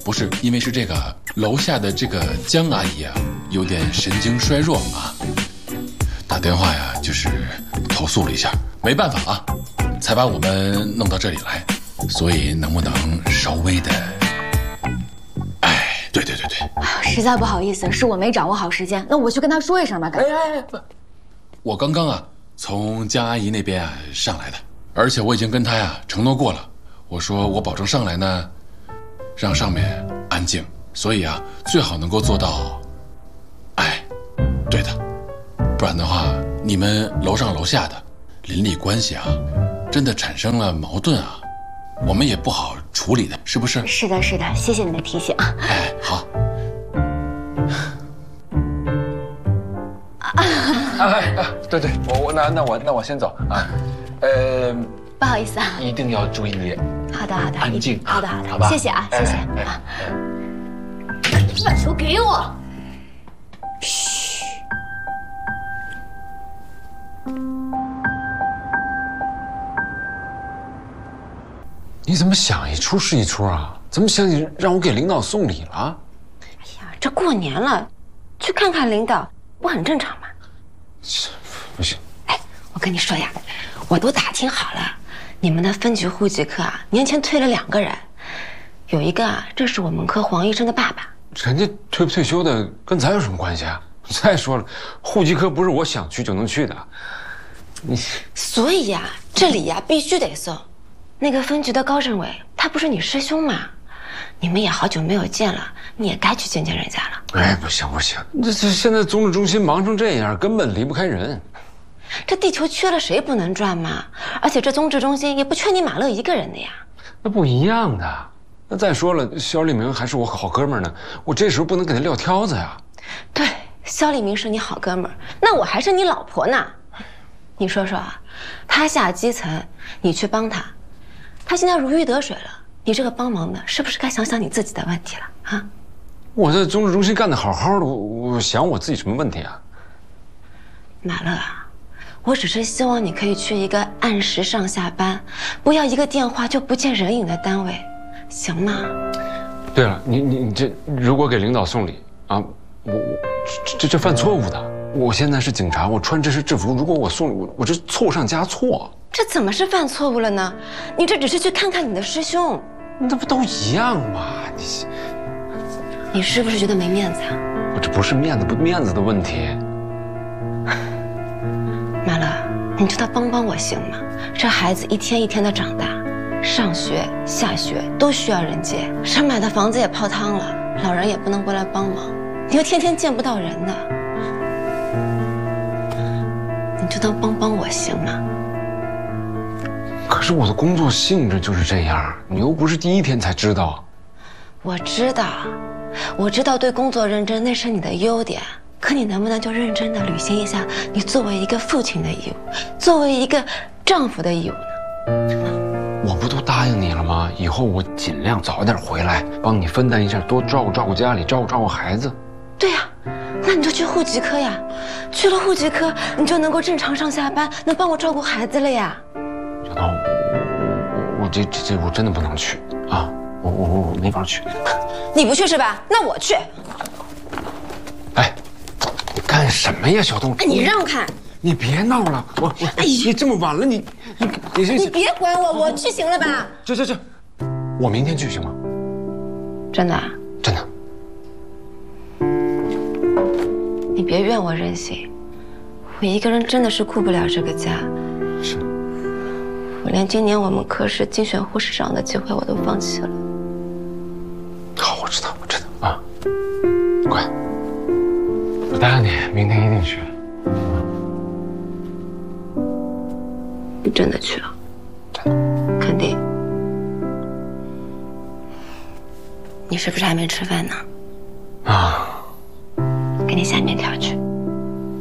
不是，因为是这个楼下的这个江阿姨啊，有点神经衰弱啊，打电话呀就是投诉了一下，没办法啊，才把我们弄到这里来，所以能不能稍微的，哎，对， 实在不好意思，是我没掌握好时间，那我去跟她说一声吧。 不，我刚刚啊从江阿姨那边啊上来的，而且我已经跟她呀承诺过了，我说我保证上来呢，让上面安静，所以啊最好能够做到，哎，对的，不然的话你们楼上楼下的邻里关系啊，真的产生了矛盾啊，我们也不好处理的，是不是？ 是的，谢谢你的提醒。 哎，好。 对，那我先走啊。 不好意思啊， 一定要注意。 好的， 安静。 好的， 好吧， 谢谢啊，谢谢啊。把球给我。嘘。 你怎么想一出是一出啊？怎么想起让我给领导送礼了？ 哎呀，这过年了，去看看领导不很正常吗？ 不行。 哎，我跟你说呀，我都打听好了，你们的分局户籍科啊，年前退了2个人，有一个啊，这是我们科黄医生的爸爸。 人家退不退休的跟咱有什么关系啊？再说了，户籍科不是我想去就能去的。 所以呀，这礼呀必须得送。那个分局的高政委，他不是你师兄吗？你们也好久没有见了，你也该去见见人家了。 哎，不行，这现在综治中心忙成这样，根本离不开人。 这地球缺了谁不能转吗？而且这综治中心也不缺你马乐一个人的呀。 那不一样的。那再说了，肖立明还是我好哥们呢，我这时候不能给他撂挑子呀。 对，肖立明是你好哥们儿，那我还是你老婆呢。你说说啊，他下基层，你去帮他，他现在如鱼得水了，你这个帮忙的，是不是该想想你自己的问题了啊？ 我在综治中心干得好好的，我想我自己什么问题啊？ 马乐啊，我只是希望你可以去一个按时上下班，不要一个电话就不见人影的单位，行吗？ 对了，你这如果给领导送礼啊，这犯错误的。我现在是警察，我穿这身制服，如果我送礼，我这错上加错。 这怎么是犯错误了呢？你这只是去看看你的师兄， 那不都一样吗？ 你是不是觉得没面子啊？ 我这不是面子的问题。 马乐，你就当帮帮我行吗？这孩子一天一天的长大，上学下学都需要人接，这买的房子也泡汤了，老人也不能过来帮忙，你又天天见不到人的，你就当帮帮我行吗？ 可是我的工作性质就是这样，你又不是第一天才知道。我知道对工作认真那是你的优点，可你能不能就认真的履行一下你作为一个父亲的义务，作为一个丈夫的义务呢？ 我不都答应你了吗？以后我尽量早点回来，帮你分担一下，多照顾家里，照顾孩子。 对呀，那你就去户籍科呀，去了户籍科，你就能够正常上下班，能帮我照顾孩子了呀。 小涛，我我真的不能去啊！我没法去。 你不去是吧？那我去。 哎，你干什么呀，小东？ 你让开！ 你别闹了，你这么晚了，你别管我，我去行了吧？ 这，我明天去行吗？ 真的？ 真的。 你别怨我任性，我一个人真的是顾不了这个家。 是。 我连今年我们科室竞选护士长的机会我都放弃了。 好，我知道啊。乖，我答应你，明天一定去。 你真的去了？ 真的。 肯定。你是不是还没吃饭呢？ 啊。 给你下面条去。